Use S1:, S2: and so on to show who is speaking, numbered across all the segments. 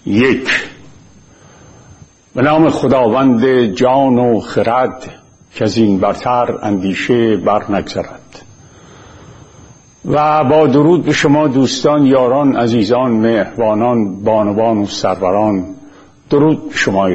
S1: یک. به نام خداوند جان و خرد که از این برتر اندیشه بر نگذرد. و با درود به شما دوستان، یاران، عزیزان، مهربانان، بانوان و سروران. درود به شما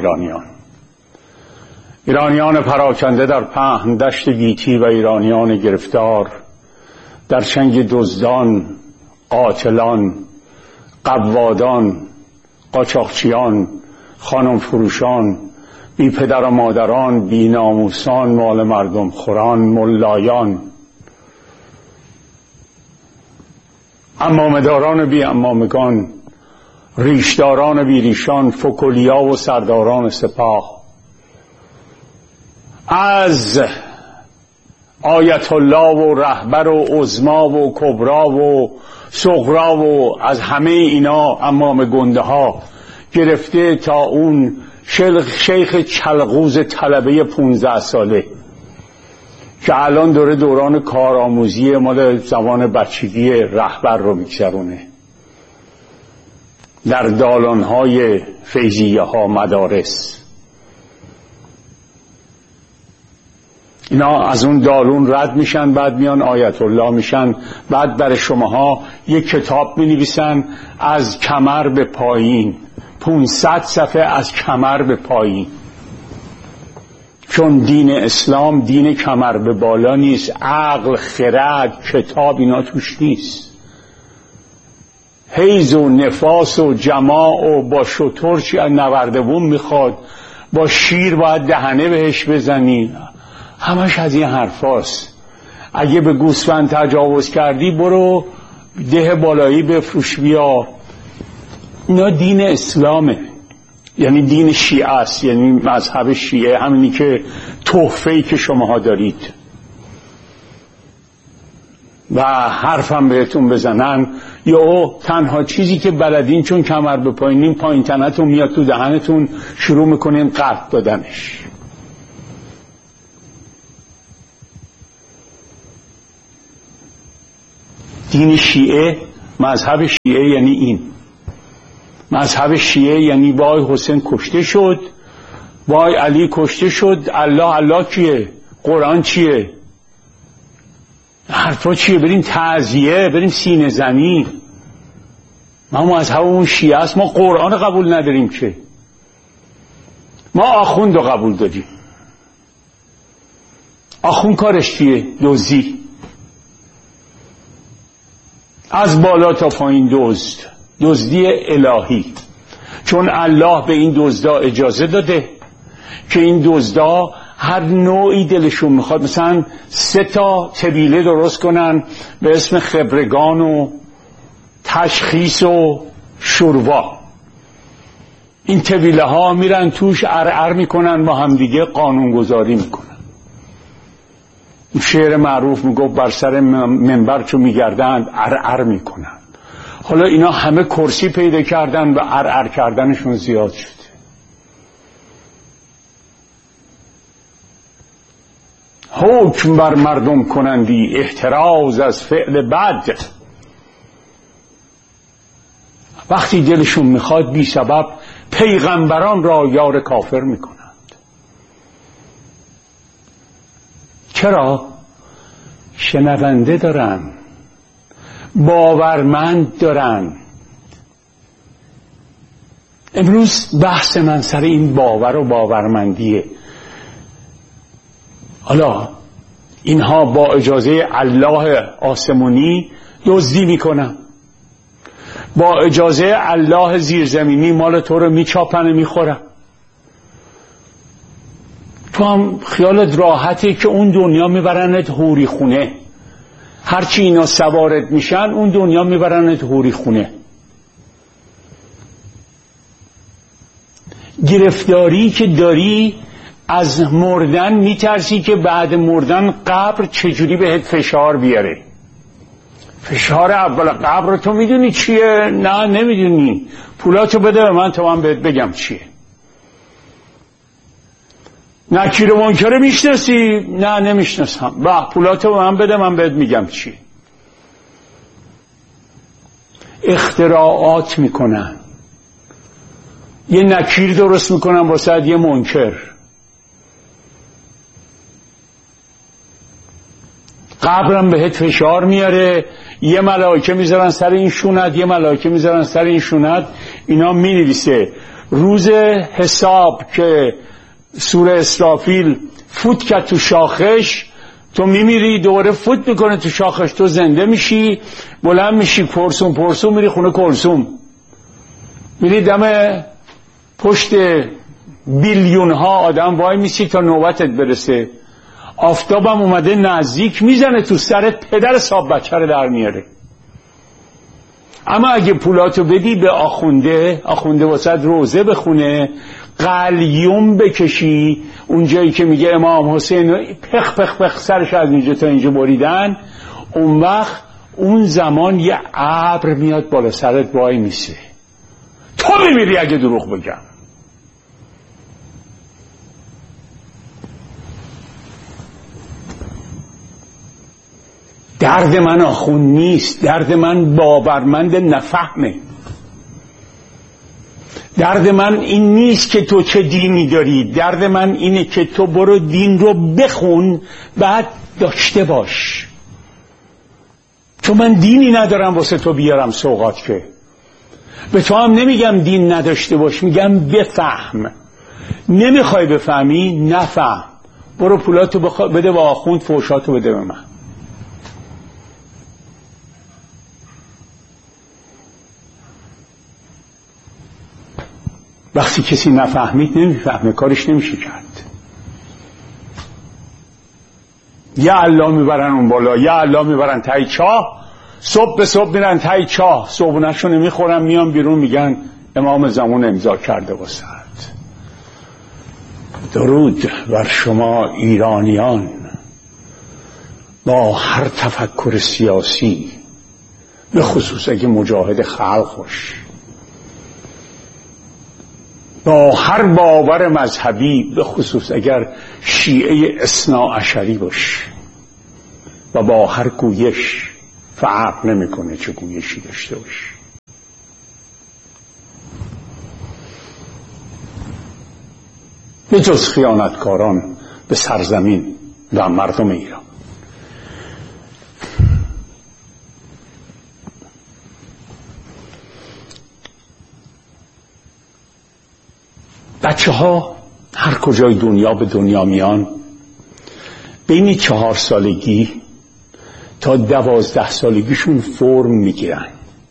S1: ایرانیان پراکنده در پهن دشت گیتی و ایرانیان گرفتار در چنگ دزدان، قاتلان، قوادان، قاچاقچیان، خانم فروشان، بی پدر و مادران، بی ناموسان، مال مردم خوران، ملایان، عمامه‌داران و بی عمامگان، ریشداران و بی ریشان، فکولیا و سرداران سپاه، از آیت الله و رهبر و عظما و کبرا و صغرا و از همه اینا عمام گنده ها گرفته تا اون شیخ چلغوز طلبه 15 ساله که الان داره دوران کارآموزی مال زمان بچگی رهبر رو میگذرونه در دالانهای فیضیه ها، مدارس. اینا از اون دالون رد میشن، بعد میان آیت الله میشن، بعد برای شماها یک کتاب مینویسن از کمر به پایین، 500 صفحه از کمر به پایین، چون دین اسلام دین کمر به بالا نیست. عقل، خرد، کتاب اینا توش نیست. حیض و نفاس و جماع و با شتر چی نوردبون میخواد، با شیر باید دهنه بهش بزنی، همش از این حرفاست. اگه به گوسفند تجاوز کردی برو ده بالایی بفروش بیا. اینا دین اسلامه، یعنی دین شیعه است، یعنی مذهب شیعه، همینی که تحفه‌ای که شماها دارید. و حرفم بهتون بزنن یا تنها چیزی که بلدین چون کمر به پایینین، پایین تنتون میاد تو دهنتون، شروع میکنین قرض دادنش. دین شیعه، مذهب شیعه یعنی این. مذهب شیعه یعنی وای حسین کشته شد، وای علی کشته شد، الله کیه؟ قرآن چیه؟ حرفا چیه؟ بریم تعزیه، بریم سینه زنی. ما مذهبمون شیعه است، ما قرآن قبول نداریم که، ما آخوند رو قبول داریم. آخوند کارش چیه؟ دزدی، از بالا تا پایین دزدی الهی. چون الله به این دزدا اجازه داده که این دزدا هر نوعی دلشون میخواد، مثلا 3 طبیله درست کنن به اسم خبرگان و تشخیص و شوروا. این طبیله ها میرن توش ارعر میکنن، با همدیگه قانونگذاری میکنن. شعر معروف میگفت بر سر منبر چون میگردند ارعر میکنن. حالا اینا همه کرسی پیدا کردن و ارعر کردنشون زیاد شده. حکم بر مردم کنندی، احتراز از فعل بد. وقتی دلشون میخواد بی سبب پیغمبران را یار کافر میکنند. چرا؟ شنونده دارن، باورمند دارن. امروز بحث من سر این باور و باورمندیه. حالا اینها با اجازه الله آسمونی دزدی میکنن، با اجازه الله زیرزمینی مال تو رو میچاپن میخورن. تو هم خیالت راحته که اون دنیا میبرنت حوری خونه. هرچی اینا سوارت میشن اون دنیا میبرنت حوری خونه. گرفتاری که داری از مردن میترسی که بعد مردن قبر چجوری بهت فشار بیاره. فشار اول قبر تو میدونی چیه؟ نه نمیدونی. پولاتو بده به من تا من بهت بگم چیه. نکیر و منکر میشناسی؟ نه نمیشناسم. پولاتو به من بده من بهت میگم چیه. اختراعات میکنن. یه نکیر درست میکنن واسه یه منکر. قبرم بهت فشار میاره، یه ملائکه میذارن سر این شونت، یه ملائکه میذارن سر این شونت. اینا مینویسه روز حساب که سوره اسرافیل فوت کرد تو شاخش، تو میمیری، دوباره فوت میکنه تو شاخش، تو زنده میشی، بلند میشی، پرسون پرسون میری خونه کلثوم، میری دم پشت بیلیون ها آدم وای میسی تا نوبتت برسه. آفتابم اومده نزدیک، میزنه تو سرت، پدر صاحب بچه رو در میاره. اما اگه پولاتو بدی به آخونده واسد روزه بخونه، قلیوم بکشی اون جایی که میگه امام حسین پخ پخ پخ سرش از اینجا تا اینجا بریدن، اون وقت اون زمان یه ابر میاد بالا سرت وای میسه، تو میمیری اگه دروغ بگم. درد من آخون نیست، درد من باورمند نفهمه. درد من این نیست که تو چه دینی داری، درد من اینه که تو برو دین رو بخون بعد داشته باش. چون من دینی ندارم واسه تو بیارم سوغات، که به تو هم نمیگم دین نداشته باش، میگم بفهم. نمیخوای بفهمی نفهم، برو پولاتو بده با آخوند، فوشاتو بده به من. وقتی کسی نفهمید نمیفهمه، کارش نمیشه کرد. یا الله میبرن اون بالا، یا الله میبرن تای چاه، صبح به صبح میرن تای چاه، صبحونه‌شو نمیخورن، میان بیرون میگن امام زمان امضا کرده واسه. درود بر شما ایرانیان با هر تفکر سیاسی، به خصوص اگه مجاهد خلق باش، با هر باور مذهبی، به خصوص اگر شیعه اثناعشری باش، و با هر گویش، فرق نمیکنه چه گویشی داشته باش. به جز خیانتکاران به سرزمین و مردم ایران. بچه ها هر کجای دنیا به دنیا میان، بین 4 سالگی تا 12 سالگیشون فرم میگیرن.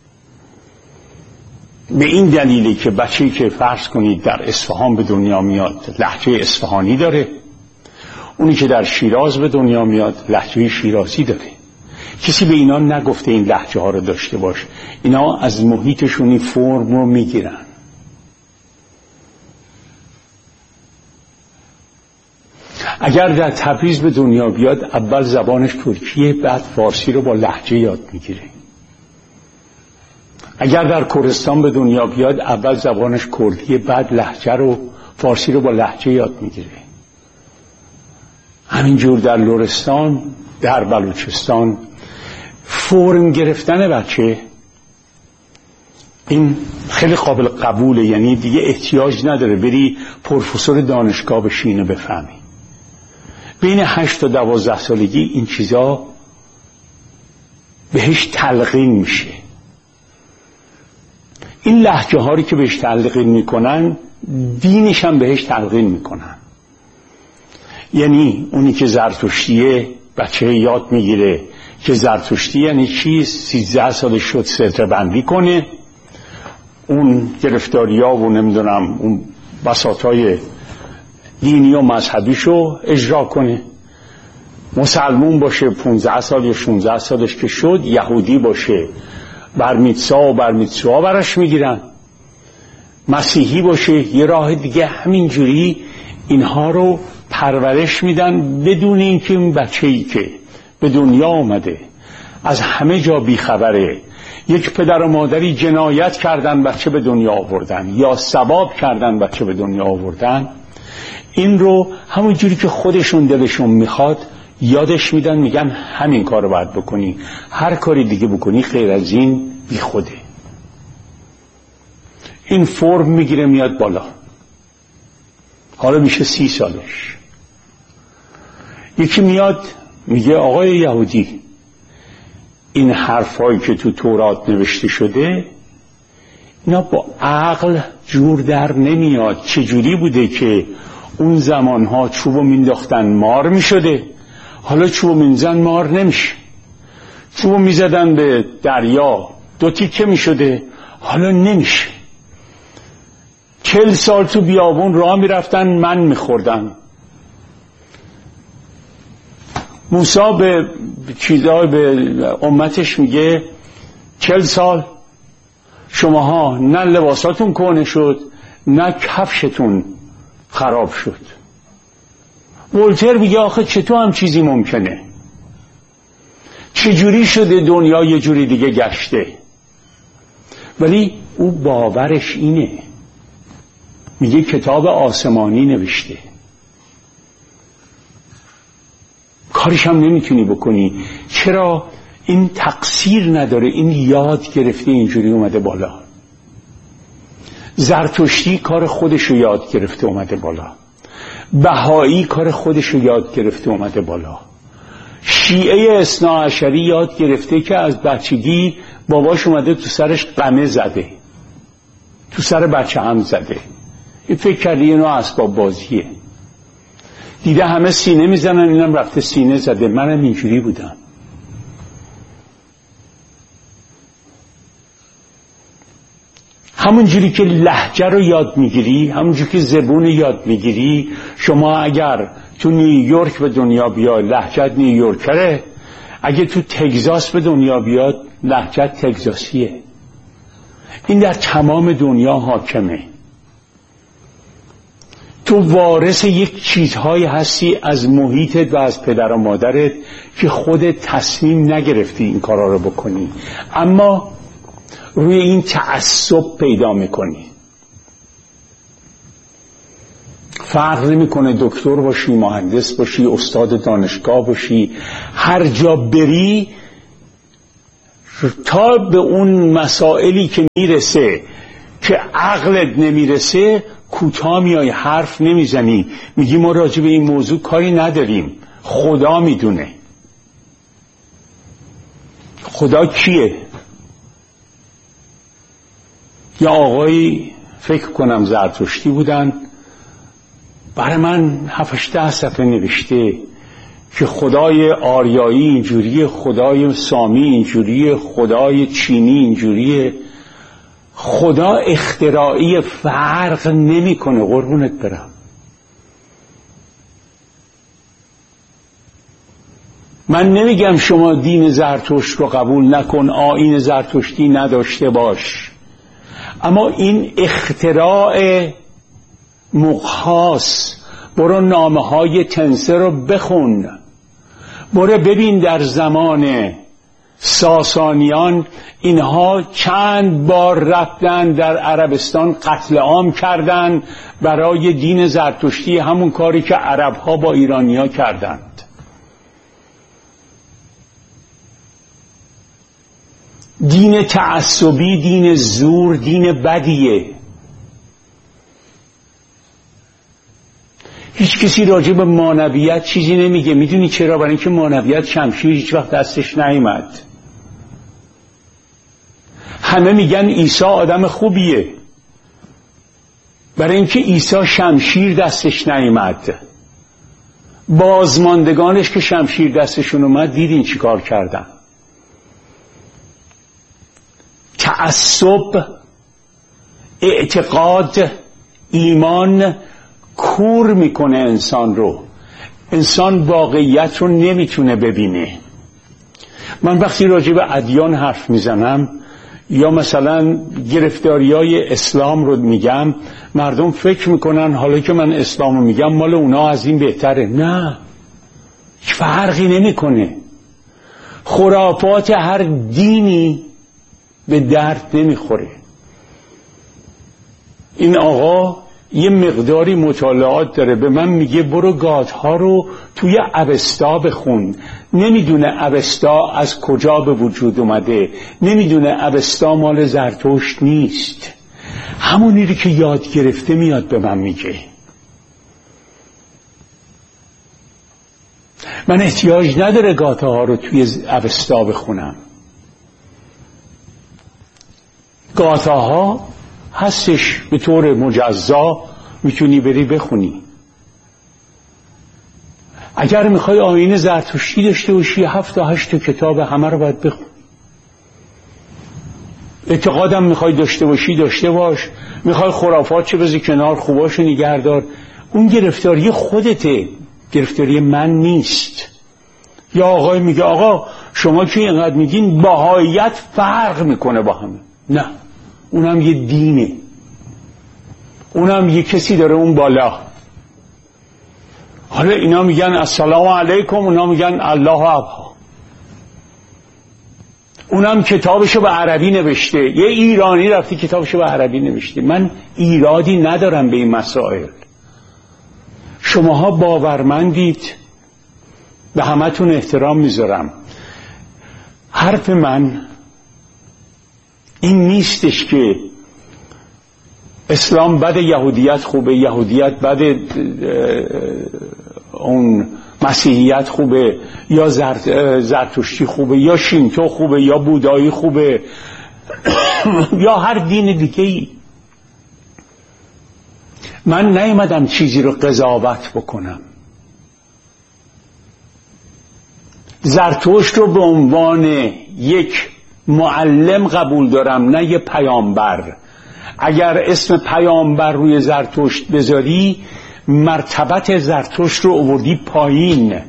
S1: به این دلیلی که بچه‌ای که فرض کنید در اصفهان به دنیا میاد لهجه اصفهانی داره، اونی که در شیراز به دنیا میاد لهجه شیرازی داره. کسی به اینا نگفته این لهجه ها رو داشته باش، اینا از محیطشون این فرم رو میگیرن. اگر در تبریز به دنیا بیاد اول زبانش ترکیه، بعد فارسی رو با لهجه یاد میگیره. اگر در کردستان به دنیا بیاد اول زبانش کردیه، بعد لهجه رو فارسی رو با لهجه یاد میگیره. همینجور در لرستان، در بلوچستان، فرم گرفتن بچه این خیلی قابل قبوله، یعنی دیگه احتیاج نداره بری پروفسور دانشگاه بشینه بفهمی. بین 8 تا 12 سالگی این چیزا بهش تلقین میشه. این لهجه هایی که بهش تلقین میکنن دینش هم بهش تلقین میکنن. یعنی اونی که زرتشتیه بچه یاد میگیره که زرتشتی یعنی چی، 13 سالش شد ستر بندی کنه، اون گرفتاری ها و نمیدونم اون بساطای دینی و مذهبیشو اجرا کنه. مسلمون باشه 15 سال یا 16 سالش که شد، یهودی باشه برمیتسا و برمیتسوا براش میگیرن، مسیحی باشه یه راه دیگه. همینجوری اینها رو پرورش میدن بدون اینکه این بچه‌ای که به دنیا آمده از همه جا بیخبره، یک پدر و مادری جنایت کردن بچه به دنیا آوردن یا ثواب کردن بچه به دنیا آوردن، این رو همون جوری که خودشون دلشون میخواد یادش میدن، میگن همین کار رو باید بکنی، هر کاری دیگه بکنی خیر از این بی خوده. این فرم میگیره میاد بالا. حالا میشه 30 سالش. یکی میاد میگه آقای یهودی، این حرفایی که تو تورات نوشته شده اینا با عقل جور در نمیاد. چجوری بوده که اون زمانها چوبو مینداختن مار میشده، حالا چوبو میزدن مار نمیشه. چوبو میزدن به دریا 2 تیکه میشده، حالا نمیشه. 40 سال تو بیابون راه میرفتن من میخوردن. موسی به چیزای به امتش میگه 40 سال شماها نه لباساتون کهنه شد نه کفشتون خراب شد. ولتر میگه آخه چطور هم چیزی ممکنه؟ چجوری شده دنیا یه جوری دیگه گشته؟ ولی او باورش اینه، میگه کتاب آسمانی نوشته، کارش هم نمیتونی بکنی. چرا؟ این تقصیر نداره، این یاد گرفته اینجوری اومده بالا. زرتشتی کار خودشو یاد گرفته اومده بالا، بهایی کار خودشو یاد گرفته اومده بالا، شیعه اثناعشری یاد گرفته که از بچگی باباش اومده تو سرش قمه زده، تو سر بچه هم زده. این فکر کردی اینو اسباب بازیه، دیده همه سینه میزنن اینم رفته سینه زده. منم اینجوری بودم. همونجوری که لهجه رو یاد میگیری، همونجوری که زبون یاد میگیری، شما اگر تو نیویورک به دنیا بیاد لهجت نیویورکره، اگه تو تگزاس به دنیا بیاد لهجت تگزاسیه. این در تمام دنیا حاکمه. تو وارث یک چیزهایی هستی از محیطت و از پدر و مادرت که خودت تصمیم نگرفتی این کارا رو بکنی، اما روی این تعصب پیدا میکنی. فرق نمیکنه دکتر باشی، مهندس باشی، استاد دانشگاه باشی، هر جا بری تا به اون مسائلی که میرسه که عقلت نمیرسه کوتاه میای، حرف نمیزنی، میگی ما راجع به این موضوع کاری نداریم، خدا میدونه. خدا کیه؟ یا آقایی فکر کنم زرتشتی بودن، برای من 7-8 صفحه نوشته که خدای آریایی اینجوریه، خدای سامی اینجوریه، خدای چینی اینجوریه. خدا اختراعی، فرق نمیکنه. قربونت برم. من نمیگم شما دین زرتشت رو قبول نکن، آیین زرتشتی نداشته باش، اما این اختراع مقهاس. برو نامه های تنسه رو بخون، برو ببین در زمان ساسانیان اینها چند بار رفتن در عربستان قتل عام کردند برای دین زرتشتی، همون کاری که عربها با ایرانی‌ها کردند. دین تعصبی، دین زور، دین بدیه. هیچ کسی راجع به مانویت چیزی نمیگه. میدونی چرا؟ برای اینکه مانویت شمشیر هیچ وقت دستش نیامد. همه میگن عیسی آدم خوبیه، برای اینکه عیسی شمشیر دستش نیامد. بازماندگانش که شمشیر دستشون اومد دیدین چی کار کردن. تعصب، اعتقاد، ایمان کور میکنه انسان رو. انسان واقعیت رو نمیتونه ببینه. من وقتی راجع به ادیان حرف میزنم یا مثلا گرفتاریای اسلام رو میگم، مردم فکر میکنن حالا که من اسلام رو میگم مال اونا از این بهتره. نه، هیچ فرقی نمیکنه. خرافات هر دینی به درد نمیخوره. این آقا یه مقداری مطالعات داره، به من میگه برو گاتها رو توی اوستا بخون. نمیدونه اوستا از کجا به وجود اومده، نمیدونه اوستا مال زرتشت نیست. همونی که یاد گرفته میاد به من میگه. من احتیاج نداره گاته ها رو توی اوستا بخونم. گاته ها هستش به طور مجزا، میتونی بری بخونی. اگر میخوای آیین زرتشتی داشته باشی 7 تا 8 کتاب همه رو باید بخونی. اعتقادم میخوای داشته باشی داشته باش، میخوای خرافات چه بذاری کنار، خوباشو نگهدار. اون گرفتاری خودته، گرفتاری من نیست. یا آقای میگه آقا شما که اینقدر میگین بهاییت فرق میکنه با همه. نه، اونم یه دینه، اونم یه کسی داره اون بالا. حالا اینا میگن السلام علیکم، اونا میگن الله ابها. اونم کتابشو به عربی نوشته، یه ایرانی رفتی کتابشو به عربی نوشته. من ایرادی ندارم به این مسائل. شماها باورمندید، به همتون احترام میذارم. حرف من این نیستش که اسلام بد یهودیت خوبه، یهودیت بد اون مسیحیت خوبه، یا زرتشتی خوبه، یا شینتو خوبه، یا بودایی خوبه یا هر دین دیگه ای. من نیومدم چیزی رو قضاوت بکنم. زرتشت رو به عنوان یک معلم قبول دارم، نه یه پیامبر. اگر اسم پیامبر روی زرتشت بذاری مرتبت زرتشت رو آوردی پایین،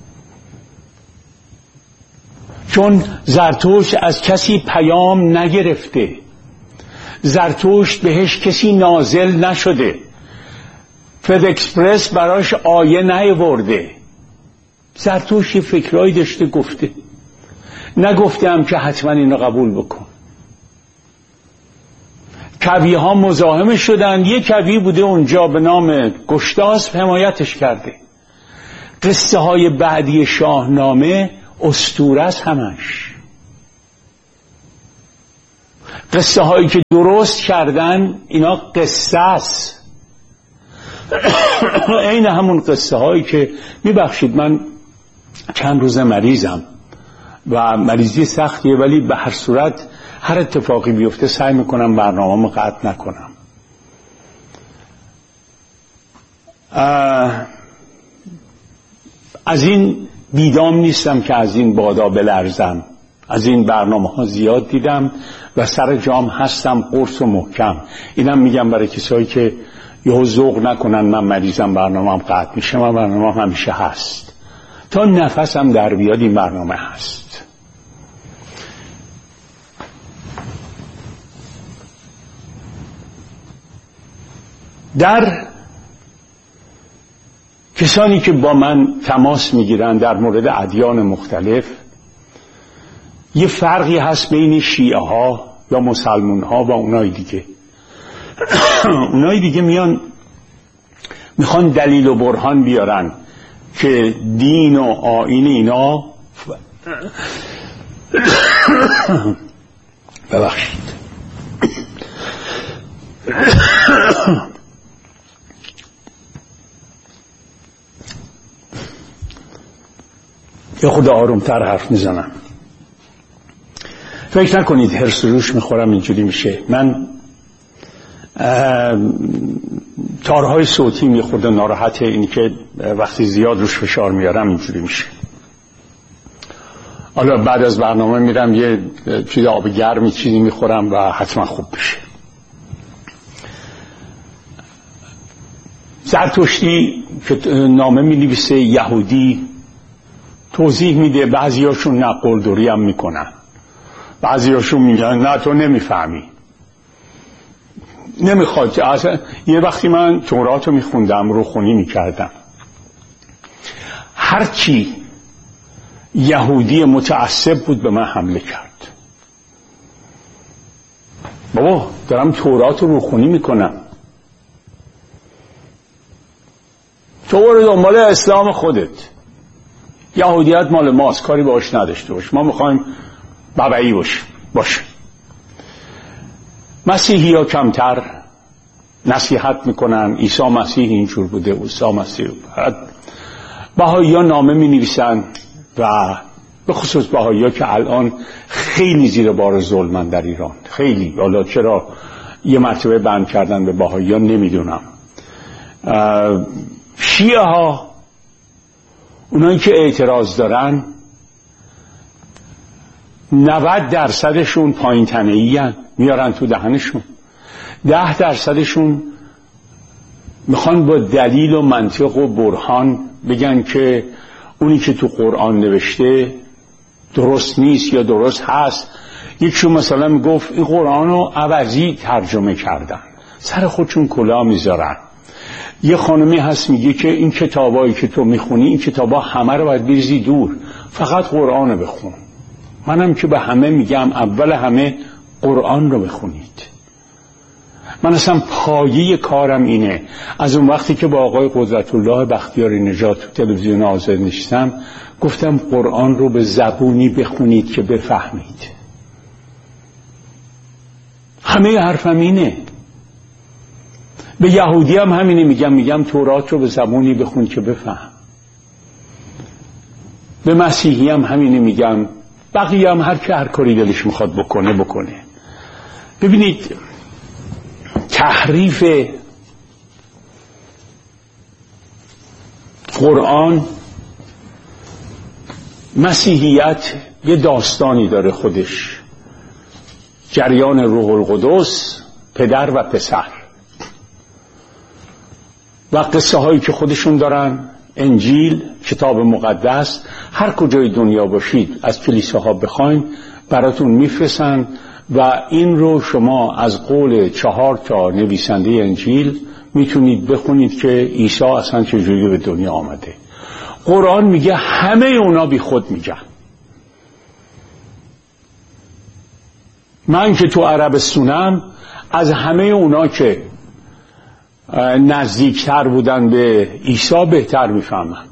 S1: چون زرتشت از کسی پیام نگرفته، زرتشت بهش کسی نازل نشده، فد اکسپرس براش آیه نیاورده. زرتشت یه فکرایی داشته گفته، نگفتم که حتما اینو قبول بکن. کوی ها مزاحم شدن، یه کوی بوده اونجا به نام گشتاسپ حمایتش کرده. قصه های بعدی شاهنامه اسطوره است همش. قصه هایی که درست کردن اینا قصه است. این همون قصه هایی که میبخشید من چند روز مریضم و مریضی سختیه، ولی به هر صورت هر اتفاقی بیفته سعی میکنم برنامه‌مو قطع نکنم. از این بیدام نیستم که از این بادا بلرزم. از این برنامه ها زیاد دیدم و سر جام هستم قرص و محکم. اینم میگم برای کسایی که یهو ذوق نکنن من مریضم برنامه‌ام قطع میشه. من برنامه‌ام همیشه هست، تا نفسم در بیاد این برنامه هست. در کسانی که با من تماس میگیرن در مورد ادیان مختلف، یه فرقی هست بین شیعه ها یا مسلمون ها و اونای دیگه. اونای دیگه میخوان دلیل و برهان بیارن که دین و آیین اینا ببخشید یه خود آرومتر حرف میزنم. فکر نکنید هرس روش میخورم اینجوری میشه. من تارهای صوتی میخورده ناراحته، اینی که وقتی زیاد روش فشار میارم اینجوری میشه. حالا بعد از برنامه میرم یه چیز آب گرمی چیزی میخورم و حتما خوب بشه. زرتشتی که نامه مینویسه، یهودی توضیح میده، بعضیاشون نقلدری هم میکنن، بعضیاشون میگن نه تو نمیفهمی، نمیخواد. اصلا یه وقتی من تورات رو میخوندم، روخونی میکردم، هرچی یهودی متعصب بود به من حمله کرد. بابا دارم تورات رو روخونی میکنم، تو برو دنبال اسلام خودت، یهودیت مال ماست، کاری باش نداشته باش، ما میخوایم ببعی باشه. مسیحی ها کمتر، نصیحت میکنن عیسی مسیح اینجور بوده، عیسی مسیح. بهائی‌ها نامه مینویسن و به خصوص بهائی‌ها که الان خیلی زیر بار ظلمن در ایران، خیلی. حالا چرا یه مرتبه بند کردن به بهائی‌ها نمیدونم. شیعه ها، اونایی که اعتراض دارن 90% پایین تنه‌ای هن، میارن تو دهنشون. 10% میخوان با دلیل و منطق و برهان بگن که اونی که تو قرآن نوشته درست نیست یا درست هست. یکشون مثلا میگفت این قرآن رو عوضی ترجمه کردن، سر خودشون کلاه میذارن. یه خانمی هست میگه که این کتابایی که تو میخونی، این کتابا همه رو باید بریزی دور، فقط قرآن رو بخون. منم که به همه میگم اول همه قرآن رو بخونید. من اصلا پایه کارم اینه. از اون وقتی که با آقای قدرت الله بختیاری نژاد تو تلویزیون آزاد نشستم گفتم قرآن رو به زبونی بخونید که بفهمید. همه حرفم اینه. به یهودی هم همینه میگم تورات رو به زبونی بخون که بفهم. به مسیحی هم همینه میگم. بقیه هم هر کاری دلش میخواد بکنه. ببینید تحریف قرآن، مسیحیت یه داستانی داره خودش، جریان روح القدس، پدر و پسر و قصه هایی که خودشون دارن. انجیل، کتاب مقدس، هر کجای دنیا باشید از کلیساها بخواین براتون میفرستن و این رو شما از قول 4 نویسنده انجیل میتونید بخونید که عیسی اصلا چجوری به دنیا آمده. قرآن میگه همه اونا بی خود میگن. من که تو عربستونم از همه اونا که نزدیکتر بودن به عیسی بهتر میفهمم.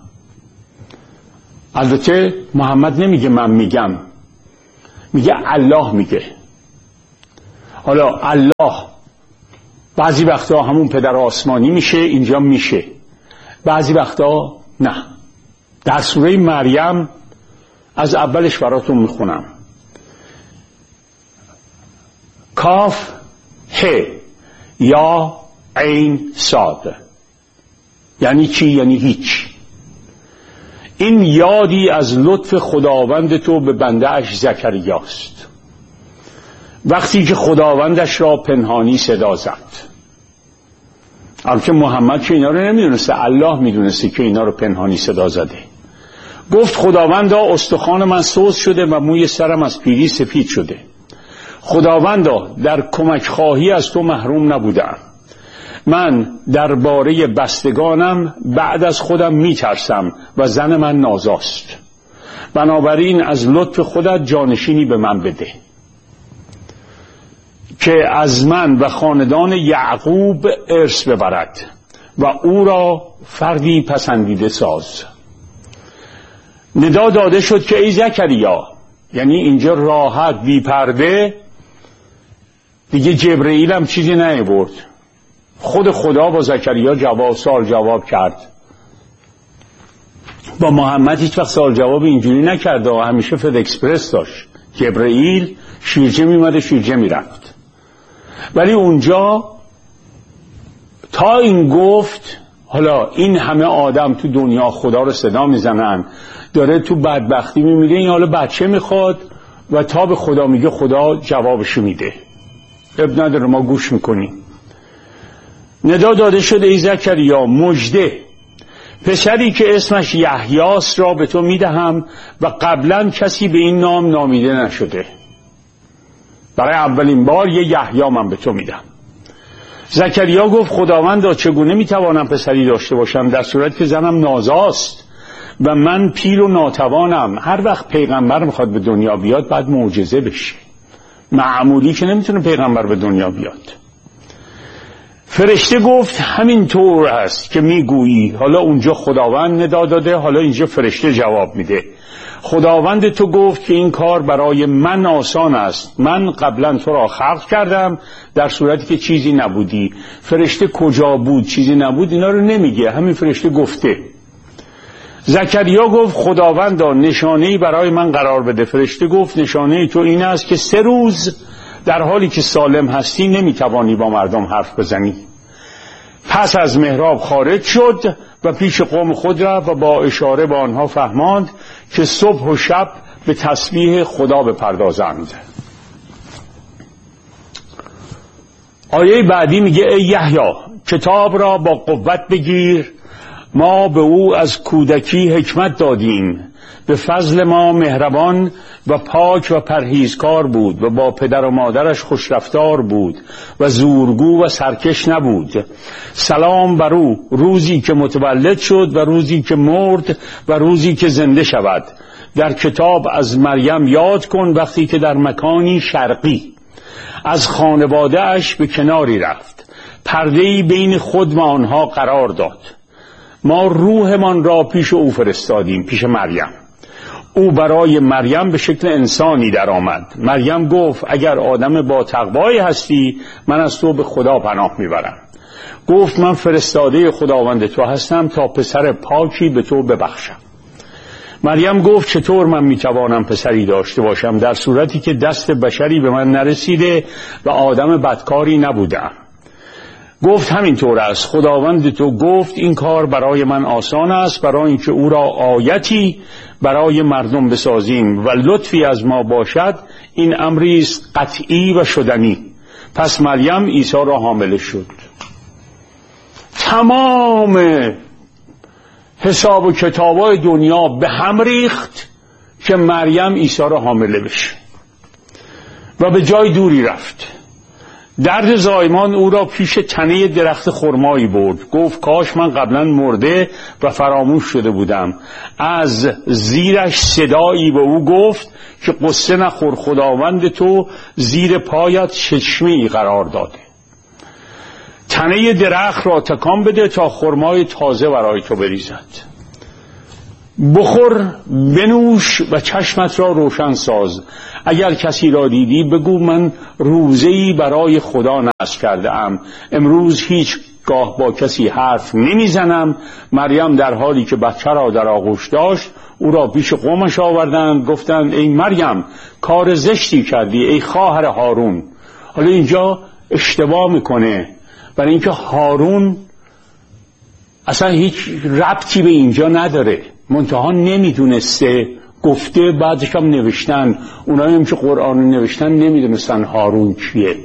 S1: البته محمد نمیگه من میگم، میگه الله میگه. حالا الله بعضی وقتا همون پدر آسمانی میشه، اینجا میشه، بعضی وقتا نه. در سوره مریم از اولش براتون میخونم. کاف ه یا عین صاد. یعنی چی؟ یعنی هیچ. این یادی از لطف خداوند تو به بنده اش زکریاست، وقتی که خداوندش را پنهانی صدا زد. البته محمد که اینا رو نمیدونسته، الله میدونسته که اینا رو پنهانی صدا زده. گفت خداوندا استخوان من سوز شده و موی سرم از پیری سفید شده. خداوندا در کمک خواهی از تو محروم نبودم. من درباره بستگانم بعد از خودم میترسم و زن من نازاست. بنابراین از لطف خودت جانشینی به من بده که از من و خاندان یعقوب ارث ببرد و او را فردی پسندیده ساز. ندا داده شد که ای زکریا، یعنی اینجا راحت بی پرده دیگه. جبرئیل هم چیزی نیاورد، خود خدا با زکریا سال جواب کرد. با محمد هیچ وقت سال جواب اینجوری نکرد، همیشه فد اکسپرس داشت. جبرئیل شیرجه میمده شیرجه میرفت. ولی اونجا تا این گفت حالا این همه آدم تو دنیا خدا رو صدا میزنن، داره تو بدبختی میمیره، این حالا بچه میخواد و تا به خدا میگه خدا جوابشو میده. اب نداره، ما گوش میکنیم. ندا داده شده ای زکریا، مژده، پسری که اسمش یحیاست را به تو میدهم و قبلا کسی به این نام نامیده نشده. برای اولین بار یه یحیی من به تو میدم. زکریا گفت خداوندا چگونه میتوانم پسری داشته باشم در صورت که زنم نازاست و من پیر و ناتوانم؟ هر وقت پیغمبر میخواد به دنیا بیاد بعد معجزه بشه، معمولی که نمیتونه پیغمبر به دنیا بیاد. فرشته گفت همین طور است که میگویی. حالا اونجا خداوند ندا داده، حالا اینجا فرشته جواب میده. خداوند تو گفت که این کار برای من آسان است. من قبلا تو را خلق کردم در صورتی که چیزی نبودی. فرشته کجا بود، چیزی نبود، اینا رو نمیگه، همین فرشته گفته. زکریا گفت خداوندا نشانه‌ای برای من قرار بده. فرشته گفت نشانه تو این است که 3 روز در حالی که سالم هستی نمیتوانی با مردم حرف بزنی. پس از محراب خارج شد و پیش قوم خود رفت و با اشاره به آنها فهماند که صبح و شب به تسبیح خدا بپردازند. آیه بعدی میگه ای یحیی کتاب را با قوت بگیر، ما به او از کودکی حکمت دادیم، به فضل ما مهربان و پاک و پرهیزکار بود و با پدر و مادرش خوشرفتار بود و زورگو و سرکش نبود. سلام بر او روزی که متولد شد و روزی که مرد و روزی که زنده شود. در کتاب از مریم یاد کن وقتی که در مکانی شرقی از خانواده اش به کناری رفت، پرده‌ای بین خود و آنها قرار داد. ما روحمان را پیش او فرستادیم، پیش مریم. او برای مریم به شکل انسانی در آمد. مریم گفت اگر آدم با تقوایی هستی من از تو به خدا پناه میبرم. گفت من فرستاده خداوند تو هستم تا پسر پاکی به تو ببخشم. مریم گفت چطور من میتوانم پسری داشته باشم در صورتی که دست بشری به من نرسیده و آدم بدکاری نبودم. گفت همینطور است، خداوند تو گفت این کار برای من آسان است، برای اینکه او را آیتی برای مردم بسازیم و لطفی از ما باشد. این امری است قطعی و شدنی. پس مریم عیسی را حامله شد. تمام حساب و کتابای دنیا به هم ریخت که مریم عیسی را حامله بشه و به جای دوری رفت. درد زایمان او را پیش تنه درخت خرمایی برد. گفت کاش من قبلا مرده و فراموش شده بودم. از زیرش صدایی به او گفت که قصه نخور، خداوند تو زیر پایت چشمه‌ای قرار داده. تنه درخت را تکان بده تا خرمای تازه برای تو بریزد. بخور بنوش و چشمت را روشن ساز. اگر کسی را دیدی بگو من روزه‌ای برای خدا نذر کرده ام. امروز هیچ گاه با کسی حرف نمیزنم. مریم در حالی که بچه را در آغوش داشت او را پیش قومش آوردند. گفتند ای مریم کار زشتی کردی ای خواهر هارون. حالا اینجا اشتباه میکنه برای اینکه هارون اصلا هیچ ربطی به اینجا نداره، منتها نمیدونسته، گفته بعدش هم نوشتن. اونایی هم که قرآن نوشتن نمیدونستن هارون کیه.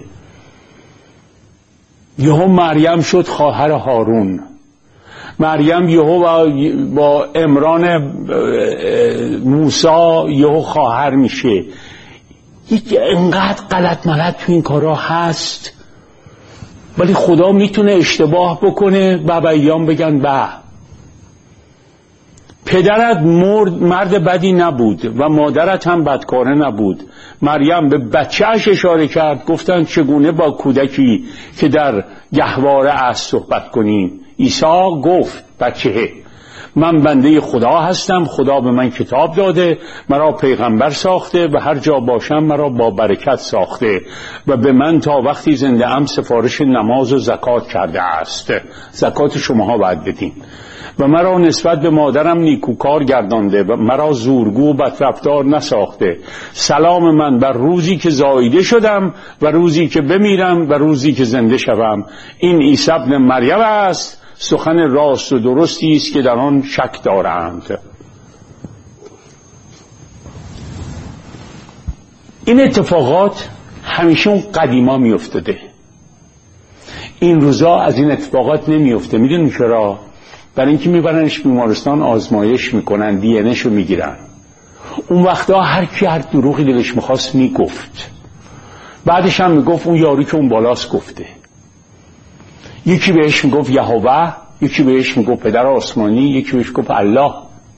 S1: یهو مریم شد خواهر هارون. مریم یهو با عمران موسی یهو خواهر میشه. اینقدر غلط ملت تو این کارا هست، ولی خدا میتونه اشتباه بکنه. باباییان بگن پدرت مرد بدی نبود و مادرت هم بدکاره نبود. مریم به بچهش اشاره کرد. گفتن چگونه با کودکی که در گهواره است صحبت کنیم. عیسی گفت بچه من بنده خدا هستم، خدا به من کتاب داده، مرا پیغمبر ساخته و هر جا باشم مرا با برکت ساخته و به من تا وقتی زنده ام سفارش نماز و زکات کرده است. زکات شماها باید بدین. و مرا نسبت به مادرم نیکوکار گردانده و مرا زورگو و بدرفتار نساخته. سلام من بر روزی که زاییده شدم و روزی که بمیرم و روزی که زنده شوم. این عیسی ابن مریم است، سخن راست و درستی است که در آن شک دارند. این اتفاقات همیشه اون قدیما می افتاده. این روزا از این اتفاقات نمی افته. میدونی چرا؟ برای اینکه میبرنش بیمارستان آزمایش میکنن، دی ان ای شو میگیرن. اون وقتا هر کی هر دروغی دلش میخواست میگفت. بعدش هم میگفت اون یاری که اون بالاست گفته. یکی بهش میگفت یهوه، یکی بهش میگفت پدر آسمانی، یکی بهش گفت الله.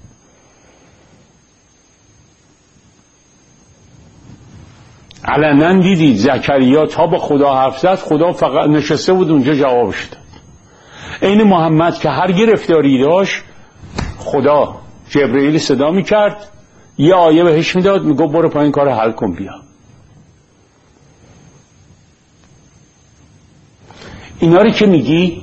S1: علنا دیدید زکریا تا با خدا حرف زد، خدا فقط نشسته بود اونجا جوابش داد. این محمد که هر گرفتاری داشت خدا جبرئیل صدا میکرد، یه آیه بهش میداد، میگو برو پایین کار حل کن بیا. اینا رو که میگی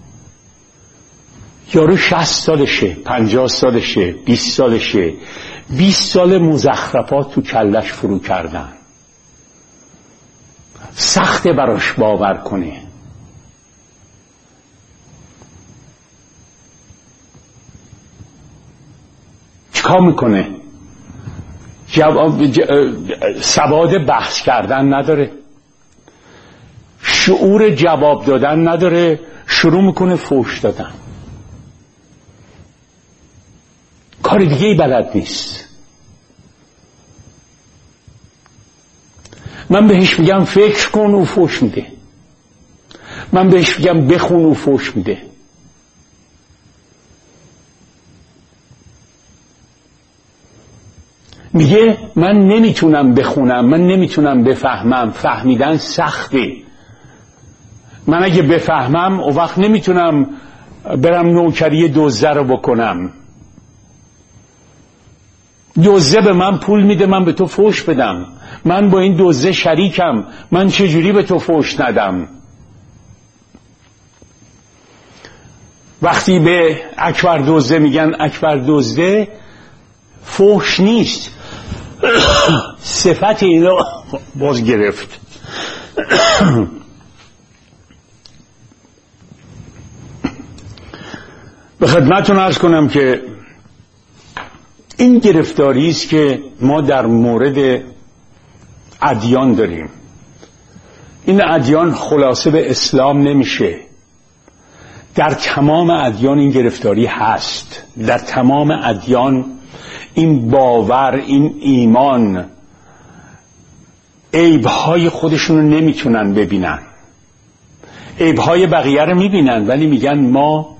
S1: یارو 60 سالشه، 50 سالشه، 20 سالشه، 20 سال مزخرفات تو کلش فرو کردن، سخته براش باور کنه. چیکار میکنه؟ سواد بحث کردن نداره، شعور جواب دادن نداره، شروع میکنه فحش دادن، کار دیگه ای بلد نیست. من بهش میگم فکر کن و فحش میده، من بهش میگم بخون و فحش میده. میگه من نمیتونم بخونم، من نمیتونم بفهمم، فهمیدن سخته. من اگه بفهمم اون وقت نمیتونم برم نوکری دزده رو بکنم. دزده به من پول میده من به تو فحش بدم، من با این دزده شریکم، من چجوری به تو فحش ندم؟ وقتی به اکبر دزده میگن اکبر دزده، فحش نیست، صفت اینا باز گرفت. به خدمتتون عرض کنم که این گرفتاری است که ما در مورد ادیان داریم. این ادیان خلاصه به اسلام نمیشه، در تمام ادیان این گرفتاری هست، در تمام ادیان این باور، این ایمان، عیبهای خودشون رو نمیتونن ببینن، عیبهای بقیه رو میبینن ولی میگن ما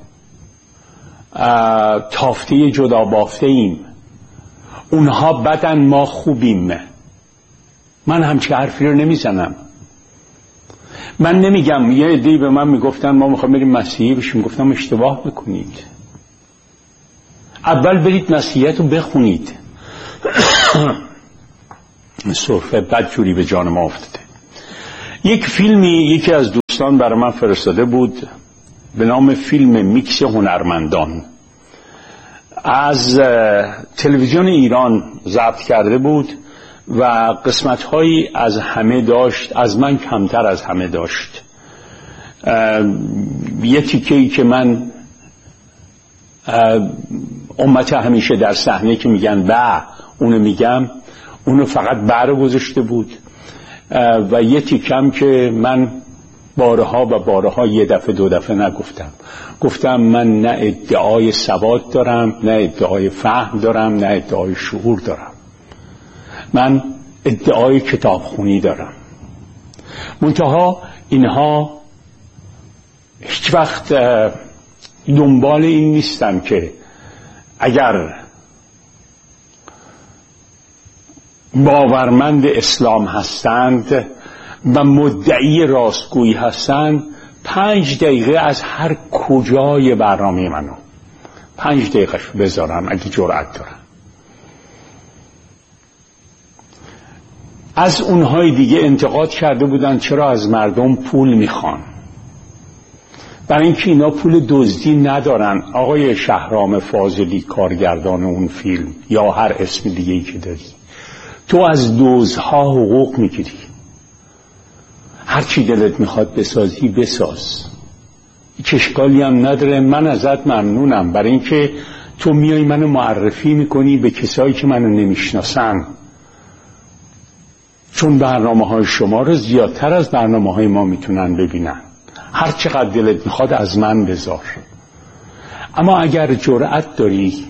S1: تافته جدا بافته ایم، اونها بدن ما خوبیم. من همچه حرفی رو نمیزنم. من نمیگم، یه عده‌ای به من میگفتن ما میخوایم بریم مسیحی بشیم، گفتم اشتباه میکنید، اول برید مسیحیت رو بخونید. صرفه بد جوری به جان ما افتاده. یک فیلمی یکی از دوستان برای من فرستاده بود به نام فیلم میکس هنرمندان، از تلویزیون ایران ضبط کرده بود و قسمت‌هایی از همه داشت، از من کمتر از همه داشت. یه تیکه‌ای که من امت همیشه در صحنه که میگن اونو میگم، اونو فقط رو گذاشته بود و یه تیکم که من بارها و بارها یه دفعه دو دفعه نگفتم، گفتم من نه ادعای سواد دارم، نه ادعای فهم دارم، نه ادعای شعور دارم، من ادعای کتابخونی دارم. منتها اینها هیچ وقت دنبال این نیستن که اگر باورمند اسلام هستند و مدعی راستگویی هستند 5 دقیقه از هر کجای برنامه منو 5 دقیقه بذارم اگه جرأت دارم. از اونهای دیگه انتقاد کرده بودن چرا از مردم پول میخوان، برای اینکه اینا پول دزدی ندارن. آقای شهرام فاضلی کارگردان اون فیلم یا هر اسم دیگه‌ای که داری، تو از دزدها حقوق میگیری، هر چی دلت میخواد بسازی بساز، هیچ اشکالی هم نداره، من ازت ممنونم برای اینکه تو میای منو معرفی میکنی به کسایی که منو نمیشناسن، چون برنامه‌های شما رو زیادتر از برنامه‌های ما میتونن ببینن. هر چقدر دلت میخواد از من بذار، اما اگر جرأت داری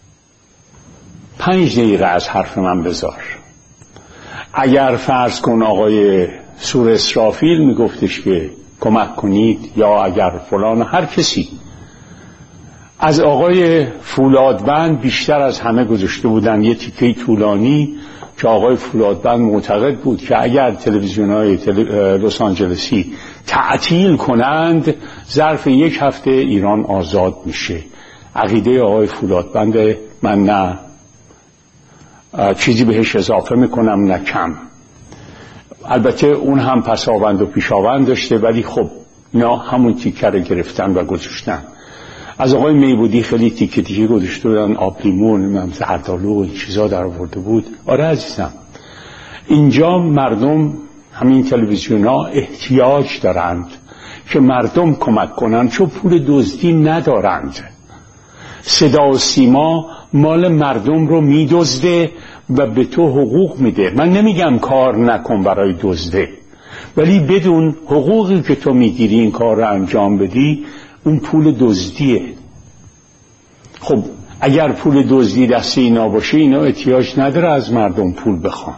S1: 5 دقیقه از حرف من بذار. اگر فرض کن آقای سور اسرافیل میگفتش که کمک کنید، یا اگر فلان، هر کسی از آقای فولادبند بیشتر از همه گذاشته بودن یه تیکه طولانی که آقای فولادبند معتقد بود که اگر تلویزیون‌های لس آنجلسی تعطیل کنند ظرف 1 هفته ایران آزاد میشه. عقیده آقای فولادبند من نه چیزی بهش اضافه میکنم نه کم. البته اون هم پساوند و پیشاوند داشته، ولی خب اینا همون تیکه رو گرفتن و گذاشتن. از آقای میبودی خیلی تیکه تیکه گذاشته بودن، آب لیمون، زردآلو و این چیزا در آورده بود. آره عزیزم، اینجا مردم، همین تلویزیون ها احتیاج دارند که مردم کمک کنند، چون پول دزدی ندارند. صدا و سیما مال مردم رو میدزده و به تو حقوق میده. من نمیگم کار نکن برای دزده، ولی بدون حقوقی که تو میگیری این کار رو انجام بدی، اون پول دزدیه. خب اگر پول دزدی دست اینا باشه، اینا احتیاج نداره از مردم پول بخوان.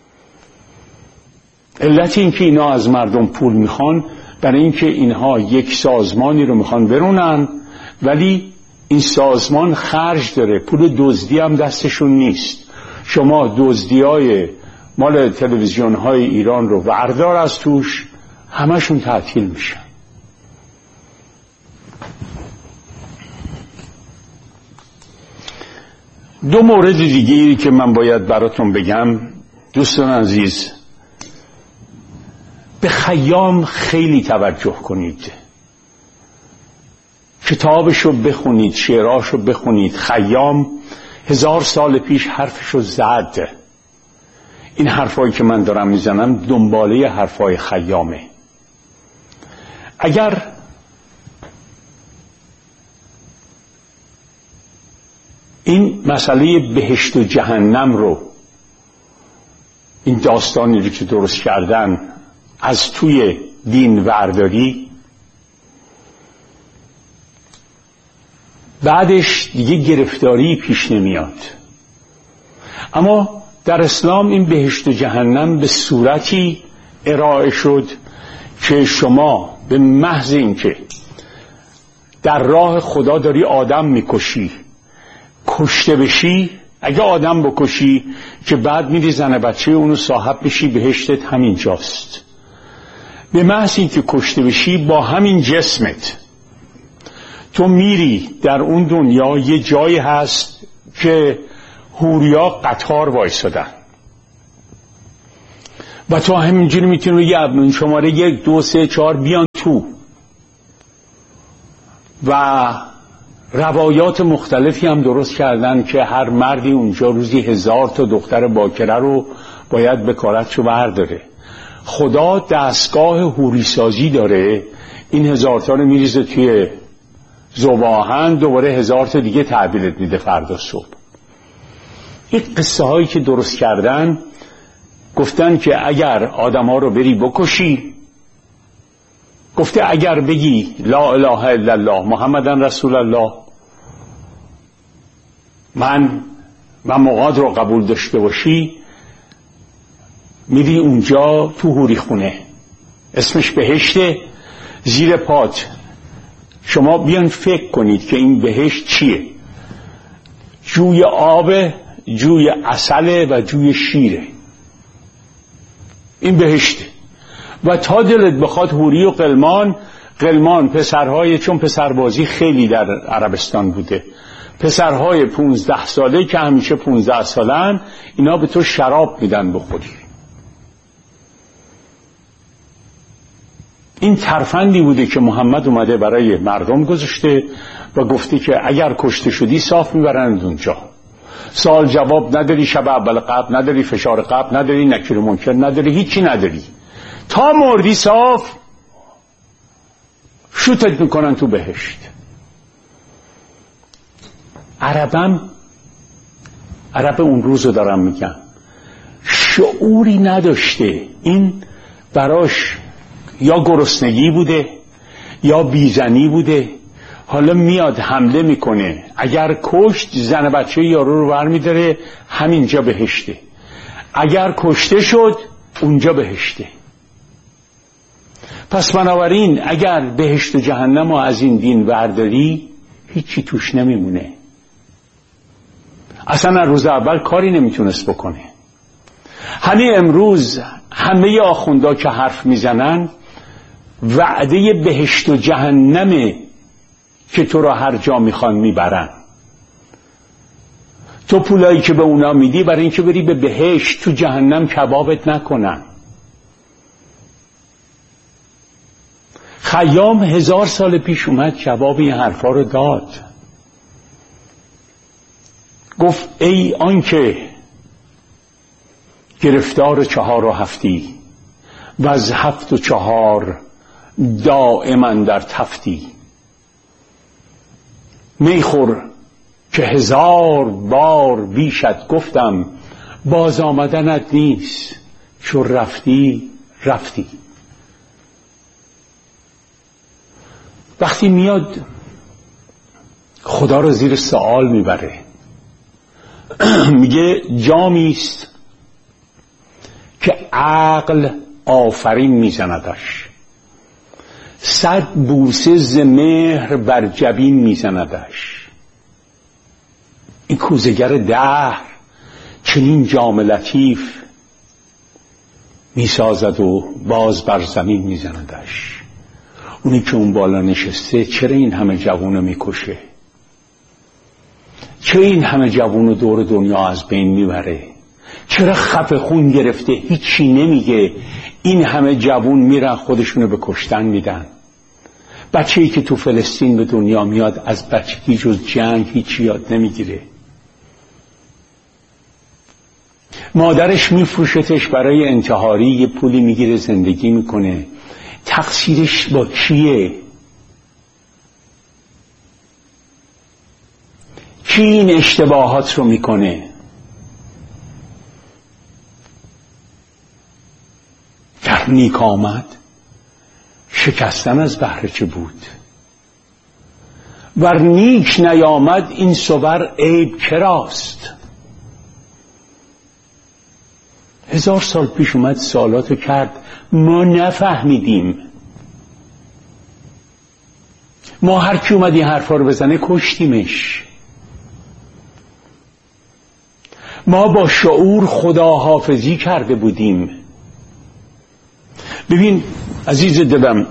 S1: علت این که اینا از مردم پول میخوان برای این که اینها یک سازمانی رو میخوان برونن، ولی این سازمان خرج داره، پول دزدی هم دستشون نیست. شما دزدیای مال تلویزیون های ایران رو وردار از توش، همشون تعطیل میشن. دو مورد دیگه‌ای که من باید براتون بگم دوستان عزیز، به خیام خیلی توجه کنید، کتابشو بخونید، شعراشو بخونید. خیام 1000 سال پیش حرفشو زد. این حرفایی که من دارم میزنم دنباله حرفای خیامه. اگر این مسئله بهشت و جهنم رو، این داستانی رو که درست کردن، از توی دین ورداری، بعدش دیگه گرفتاری پیش نمیاد. اما در اسلام این بهشت و جهنم به صورتی ارائه شد که شما به محض اینکه در راه خدا داری آدم میکشی، کشته بشی، اگه آدم بکشی که بعد میری زن بچه اونو صاحب بشی، بهشتت همین جاست. به محض اینکه کشته بشی، با همین جسمت تو میری در اون دنیا. یه جایی هست که حوریا قطار وایسادن و تو همینجوری میتونی یه ابنون شماره 1 2 3 4 بیان تو، و روایات مختلفی هم درست کردن که هر مردی اونجا روزی 1000 تا دختر باکره رو باید به کارتشو برداره. خدا دستگاه حوری سازی داره، این 1000 تا رو میریزه توی ذوب‌آهن، دوباره 1000 تا دیگه تحویلت میده فردا صبح. این قصه هایی که درست کردن، گفتن که اگر آدم ها رو بری بکشی، گفته اگر بگی لا اله الا الله محمدن رسول الله، من و موعد رو قبول داشته باشی، میری اونجا تو حوری خونه، اسمش بهشته، زیر پات. شما بیان فکر کنید که این بهشت چیه؟ جوی آب، جوی عسل و جوی شیره. این بهشته. و تا دلت بخواد حوری و قلمان پسرهای، چون پسربازی خیلی در عربستان بوده، پسرهای 15 ساله که همیشه 15 سالن، اینا به تو شراب میدن بخوری. این ترفندی بوده که محمد اومده برای مردم گذاشته و گفته که اگر کشته شدی صاف میبرند اونجا، سوال جواب نداری، شب اول قبل نداری، فشار قبل نداری، نکیر منکر نداری، هیچی نداری، تا مردی صاف شوتت میکنن تو بهشت. عرب اون روزو دارم میگم، شعوری نداشته. این براش یا گرسنگی بوده یا بیزنی بوده. حالا میاد حمله میکنه، اگر کشت زن بچه یارو رو برمیداره، همینجا بهشته. اگر کشته شد اونجا بهشته. پس بنابراین اگر بهشت و جهنم رو از این دین برداری، هیچی توش نمیمونه. اصلا از روز اول کاری نمیتونست بکنه. همین امروز همه آخوندا که حرف میزنن وعده بهشت و جهنمه که تو را هر جا میخوان میبرن. تو پولایی که به اونا میدی برای اینکه بری به بهشت، تو جهنم کبابت نکنن. خیام 1000 سال پیش اومد جواب این حرفا رو داد. گفت ای آنکه گرفتار 4 و هفتی و از 7 و 4 دائما در تفتی، میخور که 1000 بار بیشت گفتم، باز آمدنت نیست، چون رفتی رفتی. وقتی میاد خدا رو زیر سوال میبره، میگه جامی است که عقل آفرین میزندش، 100 بوسه ز مهر بر جبین میزندش. این کوزگر دهر چنین جام لطیف میسازد و باز بر زمین میزندش. اونی که اون بالا نشسته چرا این همه جوانو میکشه؟ چرا این همه جوانو دور دنیا از بین میبره؟ چرا خفه خون گرفته هیچی نمیگه؟ این همه جوان میرن خودشونو به کشتن میدن. بچه‌ای که تو فلسطین به دنیا میاد از بچگی جز جنگ هیچی یاد نمیگیره. مادرش میفروشتش برای انتحاری، یه پولی میگیره زندگی میکنه. تقصیرش با کیه؟ کی این اشتباهات رو میکنه؟ در نیک آمد شکستن از بهر چه بود؟ ور نیک نیامد این صور عیب کراست؟ 1000 سال پیش اومد سوالاتو کرد، ما نفهمیدیم. ما هر کی اومد این حرفا رو بزنه کشتیمش. ما با شعور خداحافظی کرده بودیم. ببین عزیز دلم،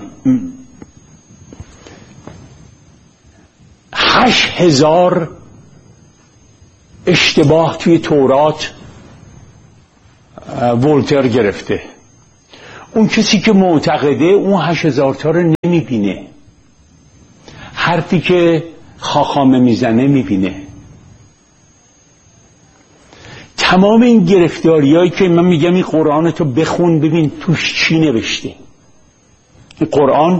S1: 8000 اشتباه توی تورات ولتر گرفته. اون کسی که معتقده اون 8000 تا رو نمیبینه. حرفی که خاخامه میزنه میبینه. تمام این گرفتاریایی که من میگم این قرآن تو بخون ببین توش چی نوشته. این قرآن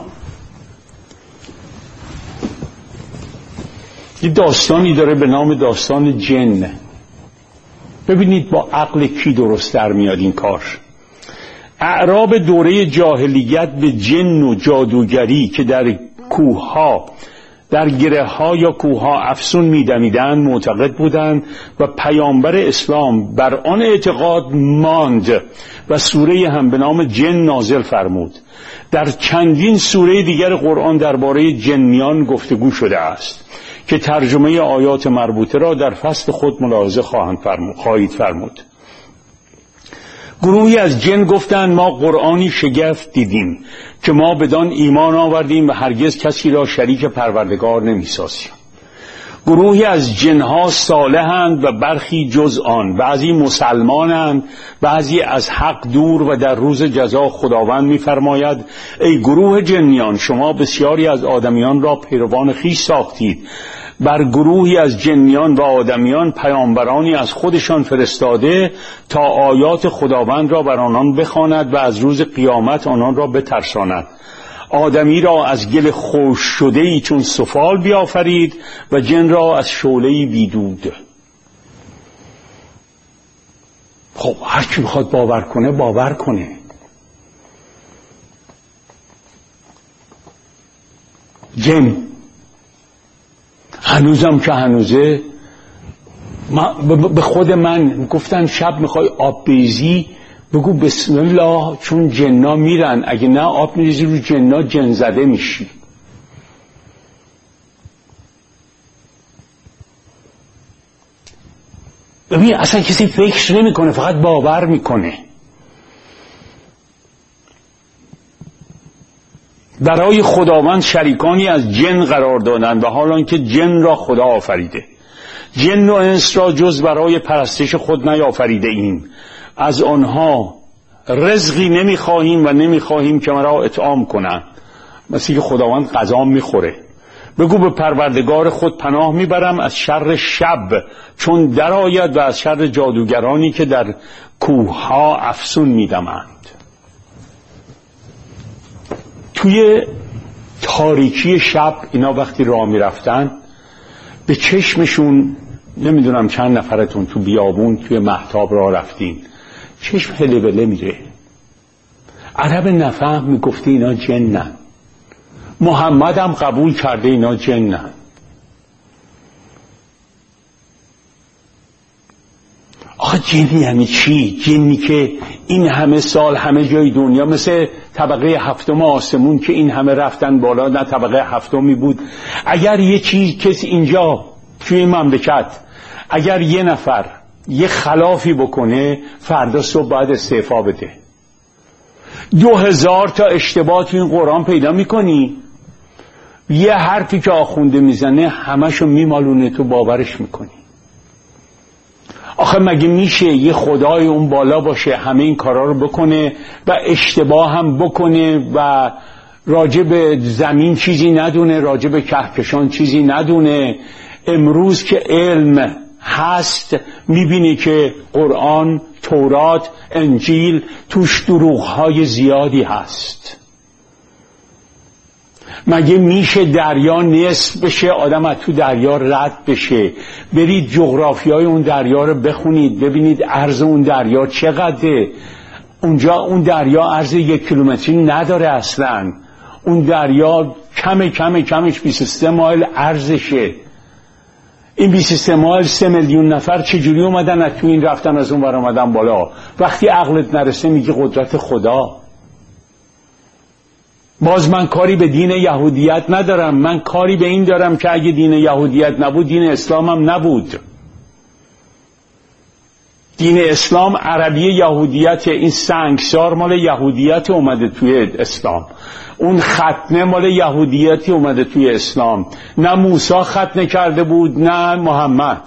S1: یه داستانی داره به نام داستان جن. ببینید با عقل کی درست در میاد این کار. اعراب دوره جاهلیت به جن و جادوگری که در کوه‌ها، در گره‌ها یا کوه‌ها افسون می‌دمیدند معتقد بودند و پیامبر اسلام بر آن اعتقاد ماند و سوره هم به نام جن نازل فرمود. در چندین سوره دیگر قرآن درباره جنیان گفتگو شده است که ترجمه آیات مربوطه را در فصل خود ملاحظه خواهید فرمود. گروهی از جن گفتند ما قرآنی شگفت دیدیم که ما بدان ایمان آوردیم و هرگز کسی را شریک پروردگار نمی‌سازیم. گروهی از جنها صالحند و برخی جز آن، بعضی مسلمانند، بعضی از حق دور و در روز جزا خداوند می‌فرماید ای گروه جنیان شما بسیاری از آدمیان را پیروان خویش ساختید. بر گروهی از جنیان و آدمیان پیامبرانی از خودشان فرستاده تا آیات خداوند را بر آنان بخواند و از روز قیامت آنان را بترساند. آدمی را از گل خشک شده‌ای چون سفال بیافرید و جن را از شعله‌ای بیدود. خب هر کی بخواد باور کنه باور کنه. جن هنوزم که هنوزه به خود من گفتن شب میخوای آب بریزی بگو بسم الله چون جنا میرن، اگه نه آب میریزی رو جنا جن زده میشی. ببین اصلا کسی فکر نمیکنه، فقط باور میکنه. برای خداوند شریکانی از جن قرار دادند و حالان که جن را خدا آفریده. جن و انس را جز برای پرستش خود نیافریده ایم، از آنها رزقی نمیخواهیم و نمیخواهیم که مرا اطعام کنند. مثل که خداوند غذا میخوره. بگو به پروردگار خود پناه میبرم از شر شب چون درآید و از شر جادوگرانی که در کوهها افسون میدمند. توی تاریکی شب اینا وقتی راه میرفتن به چشمشون، نمیدونم چند نفرتون تو بیابون توی مهتاب راه رفتین، چشم هلوله میره. عرب نفهم میگفته اینا جنن، محمد هم قبول کرده اینا جنن. آخه جن یعنی چی؟ جنی که این همه سال همه جای دنیا، مثل طبقه هفتم آسمون که این همه رفتن بالا، نه طبقه هفتمی بود. اگر یه چیز کسی اینجا توی مملکت اگر یه نفر یه خلافی بکنه فردا صبح باید استعفا بده. 2000 تا اشتباه تو این قرآن پیدا میکنی، یه حرفی که آخونده میزنه همشو میمالونه، تو باورش میکنی. آخه مگه میشه یه خدای اون بالا باشه همه این کارا رو بکنه و اشتباه هم بکنه و راجع به زمین چیزی ندونه، راجع به کهکشان چیزی ندونه؟ امروز که علم هست میبینی که قرآن، تورات، انجیل توش دروغ‌های زیادی هست. مگه میشه دریا نصف بشه آدم از تو دریا رد بشه؟ برید جغرافیای اون دریا رو بخونید ببینید عرض اون دریا چقدره. اونجا اون دریا عرض 1 کیلومتری نداره اصلا. اون دریا کمش 23 مایل عرضشه. این 23 مایل 3 میلیون نفر چجوری اومدن از تو این رفتن از اون ور اومدن بالا؟ وقتی عقلت نرسه میگی قدرت خدا. باز من کاری به دین یهودیت ندارم، من کاری به این دارم که اگه دین یهودیت نبود دین اسلام هم نبود. دین اسلام عربی یهودیت، این سنگسار مال یهودیت اومده توی اسلام، اون ختنه مال یهودیتی اومده توی اسلام. نه موسی ختنه کرده بود نه محمد.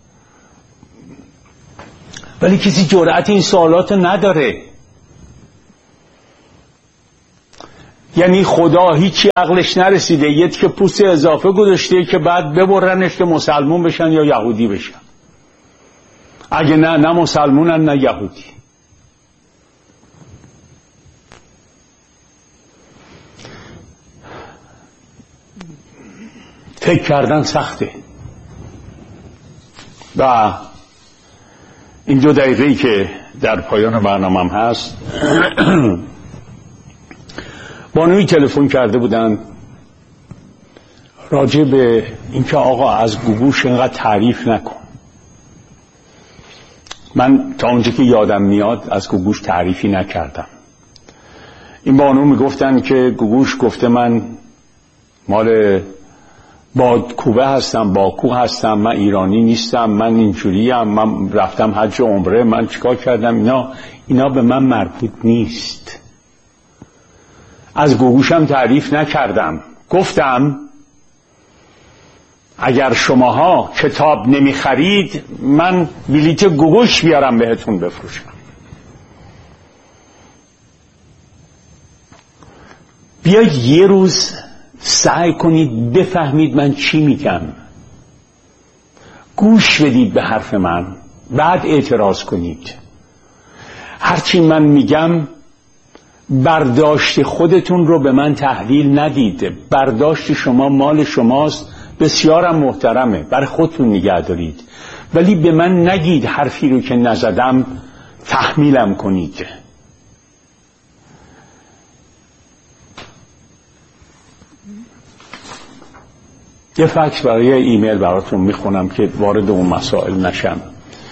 S1: ولی کسی جرأت این سوالات نداره. یعنی خدا هیچی عقلش نرسیده، یه که پوست اضافه گذاشته که بعد ببرنش که مسلمون بشن یا یهودی بشن. اگه نه مسلمونن نه یهودی. فکر کردن سخته. و این 2 دقیقه‌ای که در پایان برنامه‌ام هست بانوی تلفن کرده بودن راجع به اینکه آقا از گوگوش اینقدر تعریف نکن. من تا اونجا که یادم میاد از گوگوش تعریفی نکردم. این بانو میگفتن که گوگوش گفته من مال بادکوبه هستم، باکو هستم، من ایرانی نیستم، من اینجوریم، من رفتم حج و عمره، من چیکار کردم. اینا به من مربوط نیست. از گوگوشم تعریف نکردم. گفتم اگر شماها کتاب نمیخرید من بلیت گوگوش بیارم بهتون بفروشم. بیاید یه روز سعی کنید بفهمید من چی میگم، گوش بدید به حرف من، بعد اعتراض کنید. هرچی من میگم برداشت خودتون رو به من تحویل ندید. برداشت شما مال شماست، بسیارم محترمه، برای خودتون نگه دارید، ولی به من نگید حرفی رو که نزدم تحمیلم کنید. یه فکس برای ایمیل براتون میخونم که وارد اون مسائل نشم.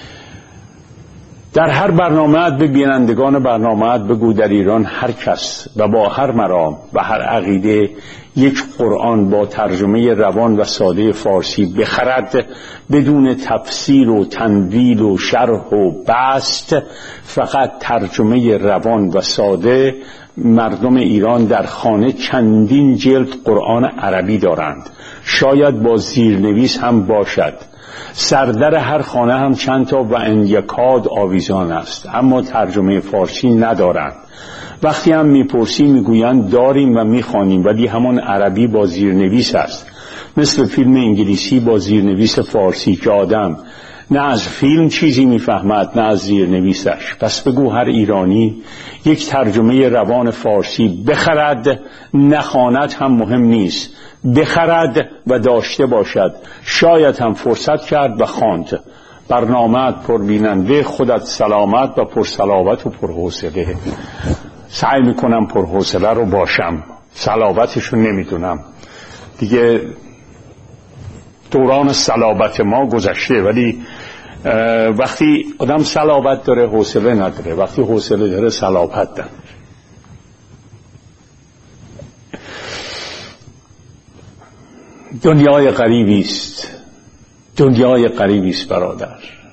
S1: در هر برنامه به بینندگان برنامه بگو در ایران هر کس و با هر مرام و هر عقیده یک قرآن با ترجمه روان و ساده فارسی بخرد بدون تفسیر و تنویل و شرح و بسط. فقط ترجمه روان و ساده. مردم ایران در خانه چندین جلد قرآن عربی دارند، شاید با زیرنویس هم باشد. سردر هر خانه هم چند تا و اندیکاد آویزان است، اما ترجمه فارسی ندارند. وقتی هم میپرسی میگویند داریم و میخوانیم، ولی همان عربی با زیرنویس است، مثل فیلم انگلیسی با زیرنویس فارسی که آدم نه از فیلم چیزی میفهمد نه از زیرنویسش. پس بگو هر ایرانی یک ترجمه روان فارسی بخرد، نخواند هم مهم نیست، بخرد و داشته باشد، شاید هم فرصت کرد و خواند. برنامه‌ات پربیننده، خودت سلامت و پرصلابت و پرحوصله. سعی میکنم پرحوصله رو باشم، صلابتش رو نمیدونم دیگه، دوران صلابت ما گذشته، ولی وقتی آدم صلابت داره حوصله نداره، وقتی حوصله داره صلابت داره. دنیای غریبی است، دنیای غریبی است برادر.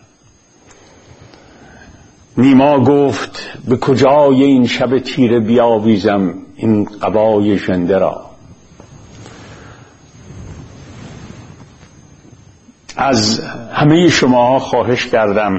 S1: نیما گفت به کجای این شب تیره بیاویزم این قبای ژنده را. از همه شما خواهش کردم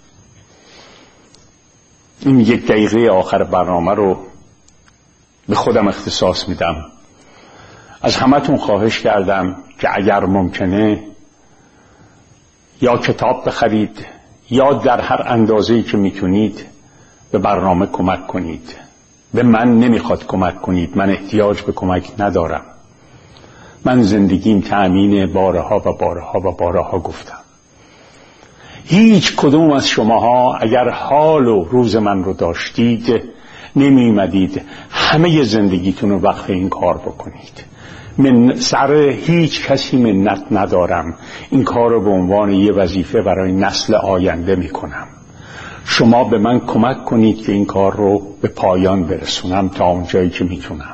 S1: این 1 دقیقه آخر برنامه رو به خودم اختصاص میدم. از همتون خواهش کردم که اگر ممکنه یا کتاب بخرید یا در هر اندازه‌ای که میتونید به برنامه کمک کنید. به من نمیخواد کمک کنید، من احتیاج به کمک ندارم. من زندگیم تأمین بارها و بارها و بارها گفتم. هیچ کدوم از شماها اگر حال و روز من رو داشتید نمی‌آمدید همه زندگیتون رو وقف این کار بکنید. من سر هیچ کسی منت ندارم، این کار رو به عنوان یه وظیفه برای نسل آینده میکنم. شما به من کمک کنید که این کار رو به پایان برسونم تا اونجایی که میتونم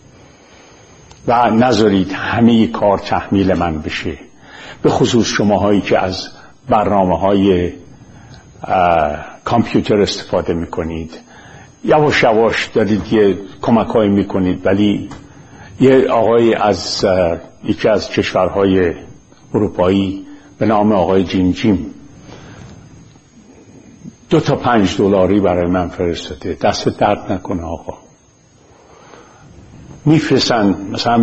S1: و نذارید همه کار تحمیل من بشه، به خصوص شماهایی که از برنامه‌های کامپیوتر استفاده میکنید. یواش یواش دارید یه کمک‌هایی میکنید، ولی یه آقای از یکی از کشورهای اروپایی به نام آقای جیم 2 تا $5 برای من فرستاده. دست درد نکنه آقا. میفرستن مثلا